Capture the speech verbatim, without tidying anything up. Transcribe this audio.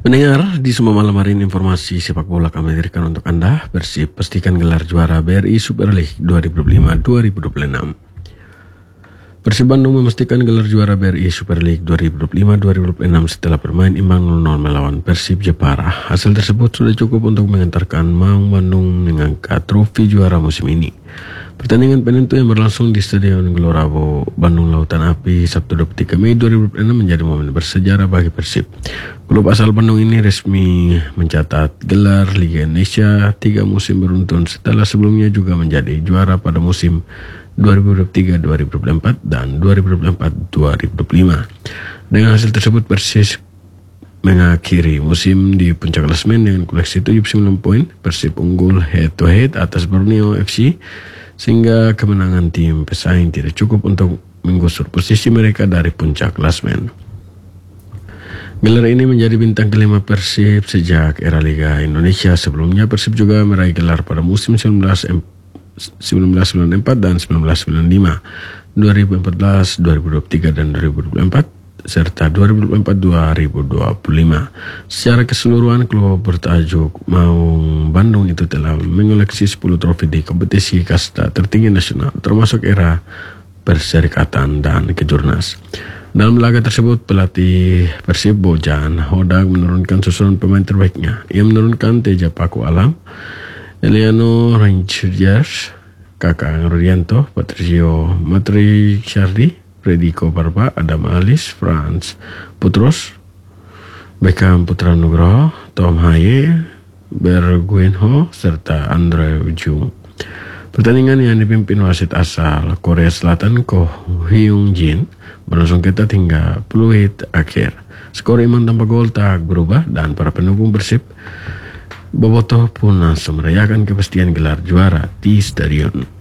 Pendengar, di semua malam hari ini informasi sepak bola kami hadirkan untuk Anda. Persib pastikan gelar juara B R I Super League dua ribu dua puluh lima dua ribu dua puluh enam. Persib Bandung memastikan gelar juara B R I Super League dua ribu dua puluh lima dua ribu dua puluh enam setelah bermain imbang nol nol melawan Persib Jepara. Hasil tersebut sudah cukup untuk mengantarkan Maung Bandung mengangkat trofi juara musim ini. Pertandingan penentu yang berlangsung di Stadion Gelora Bandung Lautan Api Sabtu dua puluh tiga Mei dua ribu dua puluh enam menjadi momen bersejarah bagi Persib. Klub asal Bandung ini resmi mencatat gelar Liga Indonesia tiga musim beruntun setelah sebelumnya juga menjadi juara pada musim dua ribu dua puluh tiga dua ribu dua puluh empat dan dua ribu dua puluh empat dua ribu dua puluh lima. Dengan hasil tersebut Persib mengakhiri musim di puncak klasemen dengan koleksi tujuh puluh sembilan poin. Persib unggul head to head atas Borneo F C sehingga kemenangan tim pesaing tidak cukup untuk menggusur posisi mereka dari puncak klasemen. Gelar ini menjadi bintang kelima Persib sejak era Liga Indonesia. Sebelumnya Persib juga meraih gelar pada musim seribu sembilan ratus sembilan puluh empat dan seribu sembilan ratus sembilan puluh lima, dua ribu empat belas, dua ribu dua puluh tiga dan dua ribu dua puluh empat serta dua ribu dua puluh empat dua ribu dua puluh lima. Secara keseluruhan klub bertajuk Maung Bandung itu telah mengoleksi sepuluh trofi di kompetisi kasta tertinggi nasional termasuk era perserikatan dan kejurnas. Dalam laga tersebut pelatih Persib Bojan Hodak menurunkan susunan pemain terbaiknya. Ia menurunkan Teja Paku Alam, Eliano Rangers, Kakang Rudianto, Patricio Matri Syardi, Rediko Barba, Adam Alis, Franz Putros, Beckham Putra Nugroho, Tom Haye, Berguenho, serta Andre Ujung. Pertandingan yang dipimpin wasit asal Korea Selatan Ko Hyung Jin berlangsung ketat hingga peluit akhir. Skor imbang tanpa gol tak berubah dan para pendukung Persib Bobotoh pun langsung merayakan kepastian gelar juara di stadion.